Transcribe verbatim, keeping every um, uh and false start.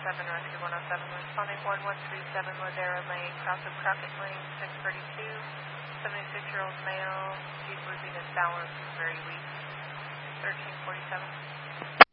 seven, Rescue one oh seven, responding one one three seven, Ladera Lane, cross of Crockett Lane, six thirty-two, seventy-six-year-old male, deep breathing and balance is very weak, thirteen forty-seven.